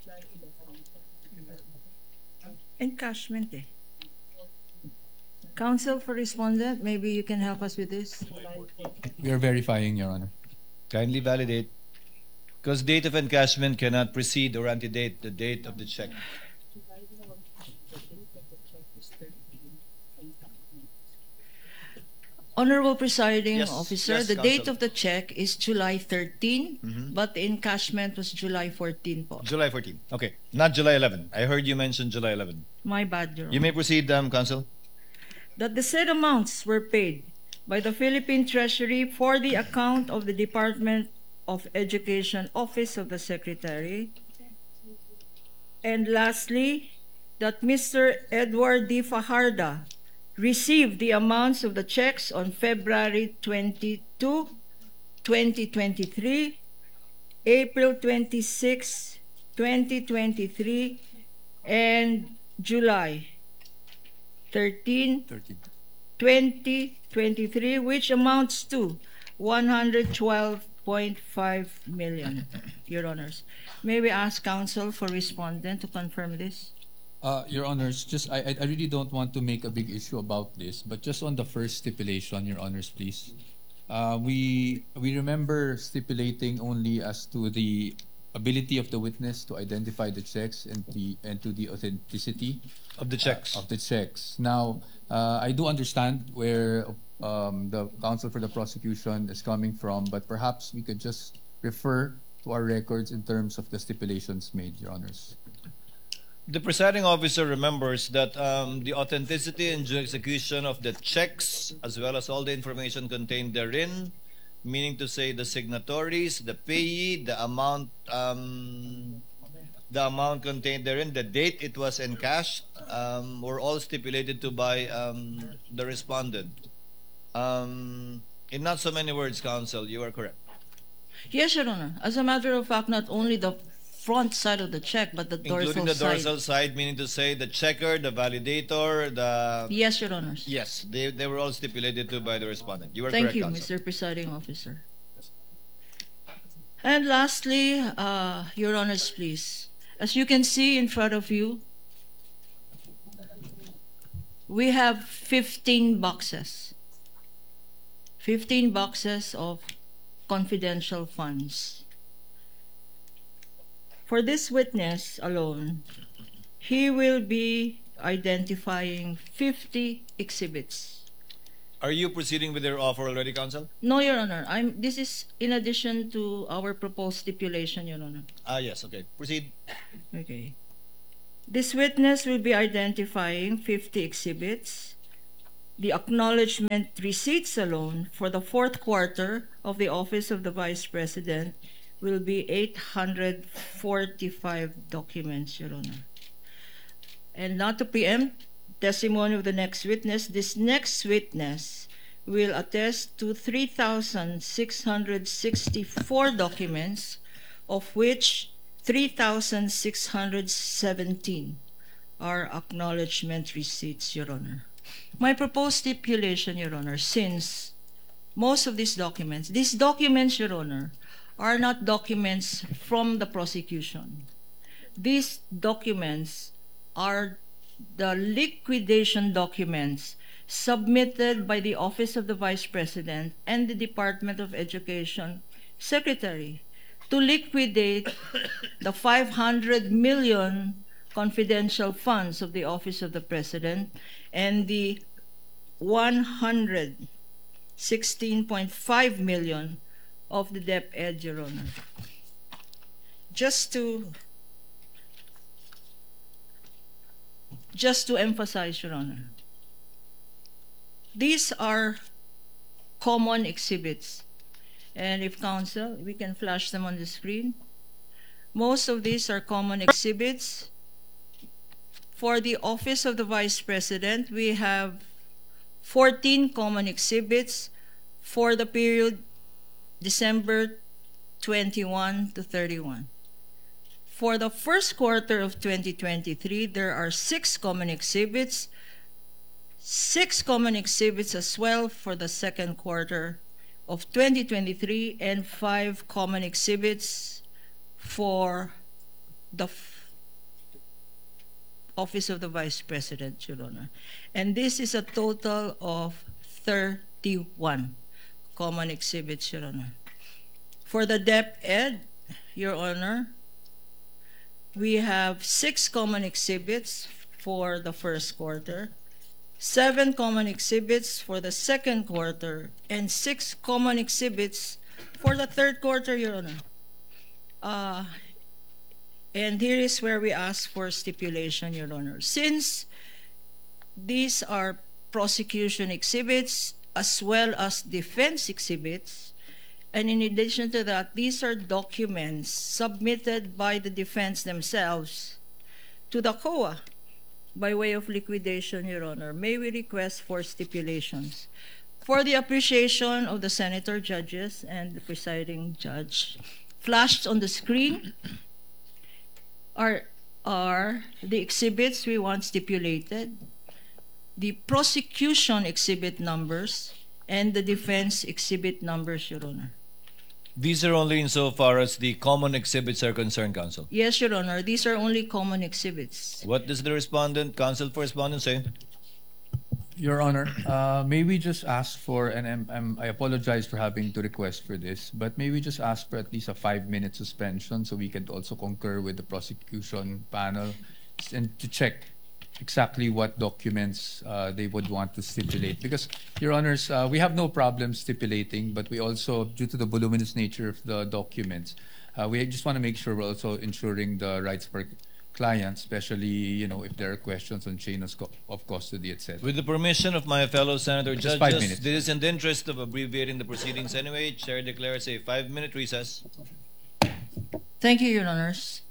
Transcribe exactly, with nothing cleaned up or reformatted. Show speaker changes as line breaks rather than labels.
Encashment eh. Counsel for respondent, maybe you can help us with this.
We are verifying, Your Honor.
Kindly validate. Because date of encashment cannot precede or antedate the date of the check.
Honorable Presiding
Yes,
Officer,
yes,
the date
Counsel.
of the check is July thirteenth,
Mhm.
but the encashment was July fourteenth po.
July fourteenth. Okay, not July eleventh. I heard you mention July eleventh.
My bad, Your
You
Honor.
may proceed, um, Counsel.
That the said amounts were paid by the Philippine Treasury for the account of the Department of Education Office of the Secretary. And lastly, that Mister Edward D. Fajarda received the amounts of the checks on February twenty-second, twenty twenty-three, April twenty-sixth, twenty twenty-three, and July thirteenth,
thirteen.
twenty twenty-three, which amounts to one hundred twelve point five million, Your Honors. May we ask counsel for respondent to confirm this?
Uh, Your Honors, just I, I I really don't want to make a big issue about this, but just on the first stipulation, Your Honors, please. Uh, we we remember stipulating only as to the ability of the witness to identify the checks and the and to the authenticity
Of the checks.
of the checks. Now, uh, I do understand where um, the counsel for the prosecution is coming from, but perhaps we could just refer to our records in terms of the stipulations made, Your Honors.
The presiding officer remembers that um, the authenticity and due execution of the checks, as well as all the information contained therein, meaning to say the signatories, the payee, the amount, um, the amount contained therein, the date it was encashed, um, were all stipulated to by um, the respondent. Um, in not so many words, counsel, you are correct.
Yes, Your Honor. As a matter of fact, not only the front side of the check, but the dorsal
Including the
side.
dorsal side, meaning to say the checker, the validator, the...
Yes, Your Honors.
Yes, they, they were all stipulated to by the respondent. You are
Thank
correct,
you,
counsel.
Mister Presiding Officer. And lastly, uh, Your Honors, please. As you can see in front of you, we have fifteen boxes. fifteen boxes of confidential funds. For this witness alone, he will be identifying fifty exhibits.
Are you proceeding with your offer already, counsel?
No, Your Honor. I'm. This is in addition to our proposed stipulation, Your Honor.
Ah, yes, okay. Proceed.
Okay. This witness will be identifying fifty exhibits. The acknowledgement receipts alone for the fourth quarter of the Office of the Vice President will be eight hundred forty-five documents, Your Honor. And not to preempt testimony of the next witness, this next witness will attest to three thousand six hundred sixty-four documents, of which three thousand six hundred seventeen are acknowledgement receipts, Your Honor. My proposed stipulation, Your Honor, since most of these documents, these documents, Your Honor, are not documents from the prosecution. These documents are the liquidation documents submitted by the Office of the Vice President and the Department of Education Secretary to liquidate the five hundred million confidential funds of the Office of the President and the one hundred sixteen point five million of the DepEd, Your Honor. Just to just to emphasize, Your Honor, these are common exhibits. And if counsel, we can flash them on the screen. Most of these are common exhibits. For the Office of the Vice President, we have fourteen common exhibits for the period December twenty-first to thirty-first. For the first quarter of twenty twenty-three, there are six common exhibits, six common exhibits as well for the second quarter of twenty twenty-three, and five common exhibits for the f- Office of the Vice President, Your Honor. And this is a total of thirty-one common exhibits, Your Honor. For the DepEd, Your Honor, we have six common exhibits for the first quarter, seven common exhibits for the second quarter, and six common exhibits for the third quarter, Your Honor. Uh, and here is where we ask for stipulation, Your Honor. Since these are prosecution exhibits as well as defense exhibits, and in addition to that, these are documents submitted by the defense themselves to the C O A by way of liquidation, Your Honor. May we request for stipulations? For the appreciation of the senator judges and the presiding judge, flashed on the screen are, are the exhibits we want stipulated, the prosecution exhibit numbers, and the defense exhibit numbers, Your Honor.
These are only insofar as the common exhibits are concerned, counsel.
Yes, Your Honor. These are only common exhibits.
What does the respondent, counsel for respondent, say?
Your Honor, uh, may we just ask for, and I'm, I'm, I apologize for having to request for this, but may we just ask for at least a five-minute suspension so we can also concur with the prosecution panel and to check exactly what documents uh, they would want to stipulate. Because, Your Honors, uh, we have no problem stipulating, but we also, due to the voluminous nature of the documents, uh, we just want to make sure we're also ensuring the rights for clients, especially, you know, if there are questions on chain of, of custody, et cetera.
With the permission of my fellow senator
Just five
judges,
minutes.
this is in the interest of abbreviating the proceedings anyway. Chair declares a five-minute recess.
Thank you, Your Honors.